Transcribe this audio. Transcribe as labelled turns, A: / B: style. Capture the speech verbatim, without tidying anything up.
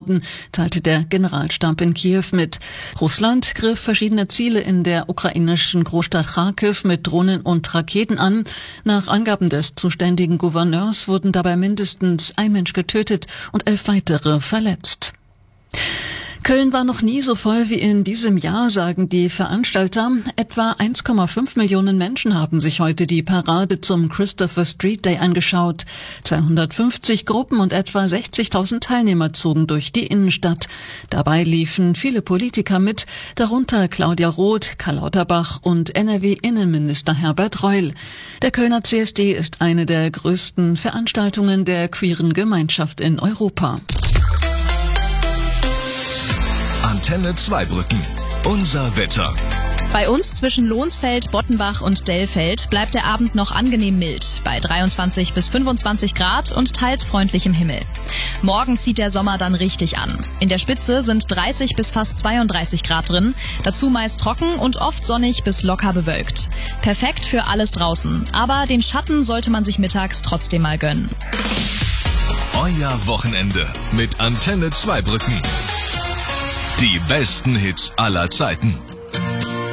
A: wurden, teilte der Generalstab in Kiew mit. Russland griff verschiedene Ziele in der ukrainischen Großstadt Charkiw mit Drohnen und Raketen an. Nach Angaben des zuständigen Gouverneurs wurden dabei mindestens ein Mensch getötet und elf weitere verletzt. Köln war noch nie so voll wie in diesem Jahr, sagen die Veranstalter. Etwa eins Komma fünf Millionen Menschen haben sich heute die Parade zum Christopher Street Day angeschaut. zweihundertfünfzig Gruppen und etwa sechzigtausend Teilnehmer zogen durch die Innenstadt. Dabei liefen viele Politiker mit, darunter Claudia Roth, Karl Lauterbach und N R W-Innenminister Herbert Reul. Der Kölner C S D ist eine der größten Veranstaltungen der queeren Gemeinschaft in Europa.
B: Antenne Zweibrücken. Unser Wetter.
C: Bei uns zwischen Lohnsfeld, Bottenbach und Dellfeld bleibt der Abend noch angenehm mild, bei dreiundzwanzig bis fünfundzwanzig Grad und teils freundlichem Himmel. Morgen zieht der Sommer dann richtig an. In der Spitze sind dreißig bis fast zweiunddreißig Grad drin, dazu meist trocken und oft sonnig bis locker bewölkt. Perfekt für alles draußen, aber den Schatten sollte man sich mittags trotzdem mal gönnen.
B: Euer Wochenende mit Antenne Zweibrücken. Die besten Hits aller Zeiten.